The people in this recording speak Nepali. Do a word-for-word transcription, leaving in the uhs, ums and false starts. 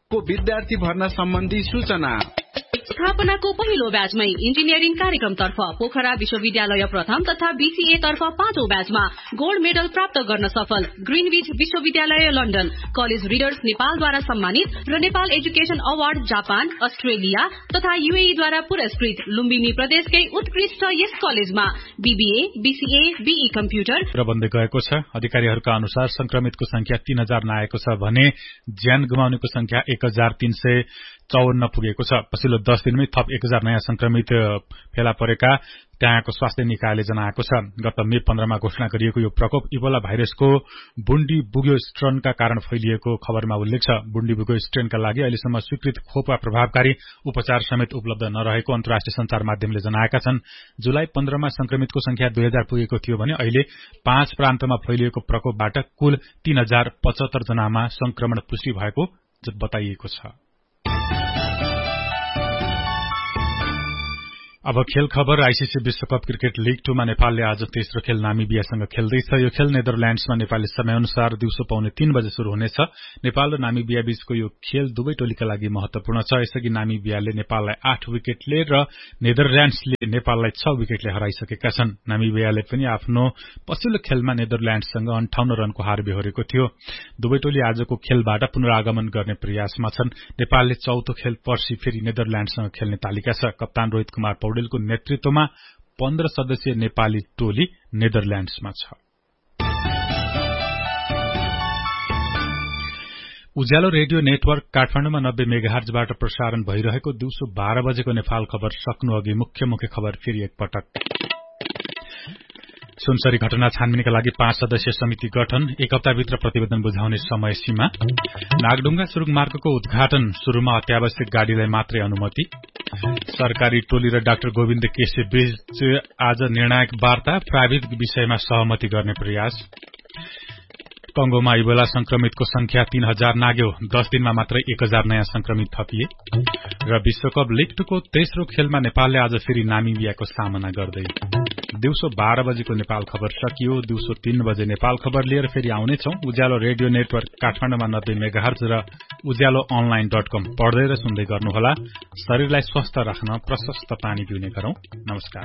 को विद्यार्थी भर्ना सम्बन्धी सूचना। स्थापनाको पहिलो ब्याचमै इन्जिनियरिङ कार्यक्रमतर्फ पोखरा विश्वविद्यालय प्रथम तथा बीसीए तर्फ पाँचौं ब्याचमा गोल्ड मेडल प्राप्त गर्न सफल ग्रीनविच विश्वविद्यालय लन्डन कलेज रिडर्स नेपालद्वारा सम्मानित र Nepal education award Japan Australia तथा यूएई द्वारा पुरस्कृत लुम्बिनी प्रदेशकै उत्कृष्ट यस कलेजमा बीबीए बीसीए बीई कम्प्युटर र बन्दै गएको छ। अधिकारीहरूका अनुसार संक्रमितको संख्या तीन हजार नआएको छ भने ज्यान गुमाउनेको संख्या एक हजार तीन सय चौवन्न पुगेको छ। पछिल्लो दस दिनमै थप एक हजार नयाँ संक्रमित फेला परेका त्यहाँको स्वास्थ्य निकायले जनाएको छ। गत मे पन्ध्रमा घोषणा गरिएको यो प्रकोप इबोला भाइरसको बुण्डी बुग्यो स्ट्रेनका कारण फैलिएको खबरमा उल्लेख छ। बुण्डी बुग्यो स्ट्रेनका लागि अहिलेसम्म स्वीकृत खोप वा प्रभावकारी उपचार समेत उपलब्ध नरहेको अन्तर्राष्ट्रिय संचार माध्यमले जनाएका छन्। जुलाई पन्ध्रमा संक्रमितको संख्या दुई हजार पुगेको थियो भने अहिले पाँच प्रान्तमा फैलिएको प्रकोपबाट कुल तीन हजार पचहत्तर जनामा संक्रमण पुष्टि भएको बताइएको छ। अब खेल खबर। आईसीसी विश्वकप क्रिकेट लीग टू मा नेपालले आज तेस्रो खेल नामिबियासँग खेल्दैछ। यो खेल नेदरल्याण्ड्समा नेपाली समयअनुसार दिउँसो पाउने तीन बजे शुरू हुनेछ। नेपाल र नामिबिया बीचको यो खेल दुवै टोलीका लागि महत्वपूर्ण छ। यसअघि नामिबियाले नेपाललाई आठ विकेटले र नेदरल्याण्ड्सले नेपाललाई छ विकेटले हराइसकेका छन्। नामिबियाले पनि आफ्नो पछिल्लो खेलमा नेदरल्याण्ड्ससँग अन्ठाउन्न रनको हार बेहोरेको थियो। दुवै टोली आजको खेलबाट पुनरागमन गर्ने प्रयासमा छन्। नेपालले चौथो खेल पर्सि फेरि नेदरल्याण्ड्ससँग खेल्ने तालिका छ। कप्तान रोहित कुमार पौडेलको नेतृत्वमा पन्ध्र सदस्यीय नेपाली टोली नेदरल्याण्ड्समा छ। उज्यालो रेडियो नेटवर्क काठमाडौँमा नब्बे मेगाहर्जबाट प्रसारण भइरहेको दिउँसो बाह्र बजेको नेपाल खबर सक्नु अघि मुख्य मुख्य खबर फेरि एकपटक। सुनसरी घटना छानबिनका लागि पाँच सदस्यीय समिति गठन, एक हप्ताभित्र प्रतिवेदन बुझाउने समय सीमा। नागढुङ्गा सुरुङ मार्गको उद्घाटन, शुरूमा अत्यावश्यक गाड़ीलाई मात्रै अनुमति। सरकारी टोली र डाक्टर गोविन्द केसी बीच आज निर्णायक वार्ता, प्राविधिक विषयमा सहमति गर्ने प्रयास। कंगोमा इबोला संक्रमितको संख्या तीन हजार नाग्यो, दस दिनमा मात्रै एक हजार नयाँ संक्रमित थपिए। र विश्वकप लीग टू को तेस्रो खेलमा नेपालले आज फेरि नामिबियाको सामना गर्दै। दिउँसो बाह्र बजेको नेपाल खबर सकियो। दिउँसो तीन बजे नेपाल खबर लिएर फेरि आउनेछौं। उज्यालो रेडियो नेटवर्क काठमाडौँमा नब्बे मेगाहर्ज र उज्यालो अनलाइन डट कम पढ्दै र सुन्दै गर्नुहोला। शरीरलाई स्वस्थ राख्न प्रशस्त पानी पिउने गरौं। नमस्कार।